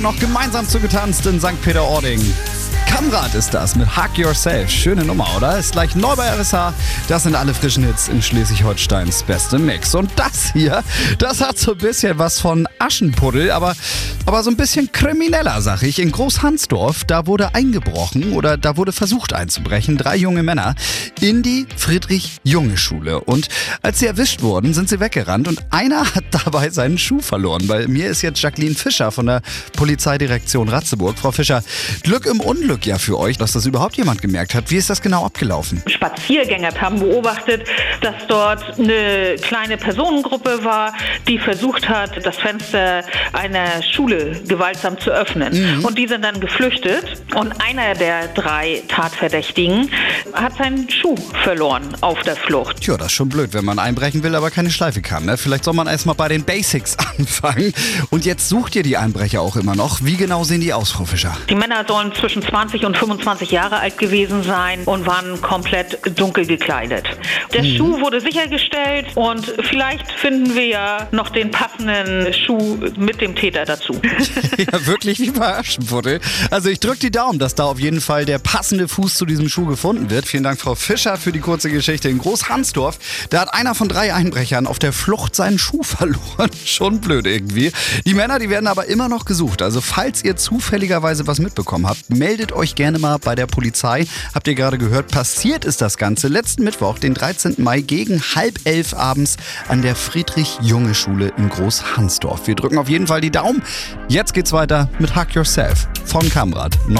Noch gemeinsam zugetanzt in St. Peter-Ording. Kamrat ist das mit Hug Yourself. Schöne Nummer, oder? Ist gleich neu bei RSH. Das sind alle frischen Hits in Schleswig-Holsteins beste Mix. Und das hier, das hat so ein bisschen was von Aschenputtel, aber so ein bisschen krimineller, sag ich. In Großhansdorf, da wurde eingebrochen oder da wurde versucht einzubrechen. 3 junge Männer in die Friedrich-Junge-Schule. Und als sie erwischt wurden, sind sie weggerannt und einer hat dabei seinen Schuh verloren. Bei mir ist jetzt Jacqueline Fischer von der Polizeidirektion Ratzeburg. Frau Fischer, Glück im Unglück ja für euch, dass das überhaupt jemand gemerkt hat. Wie ist das genau abgelaufen? Spaziergänger haben beobachtet, dass dort eine kleine Personengruppe war, die versucht hat, das Fenster einer Schule gewaltsam zu öffnen. Und die sind dann geflüchtet und einer der 3 Tatverdächtigen hat seinen Schuh verloren auf der Flucht. Tja, das ist schon blöd, wenn man einbrechen will, aber keine Schleife kann. Ne? Vielleicht soll man erstmal bei den Basics anfangen. Und jetzt sucht ihr die Einbrecher auch immer noch. Wie genau sehen die aus, Frau Fischer? Die Männer sollen zwischen 20 und 25 Jahre alt gewesen sein und waren komplett dunkel gekleidet. Der Schuh wurde sichergestellt und vielleicht finden wir ja noch den passenden Schuh mit dem Täter dazu. Ja, wirklich wie bei Aschenputtel. Also ich drücke die Daumen, dass da auf jeden Fall der passende Fuß zu diesem Schuh gefunden wird. Vielen Dank, Frau Fischer, für die kurze Geschichte. In Großhansdorf, da hat einer von 3 Einbrechern auf der Flucht seinen Schuh verloren. Schon blöd irgendwie. Die Männer, die werden aber immer noch gesucht. Also falls ihr zufälligerweise was mitbekommen habt, meldet euch gerne mal bei der Polizei. Habt ihr gerade gehört, passiert ist das Ganze letzten Mittwoch, den 13. Mai gegen 10:30 abends an der Friedrich-Junge-Schule in Großhansdorf. Wir drücken auf jeden Fall die Daumen. Jetzt geht's weiter mit Hug Yourself von Kamrat.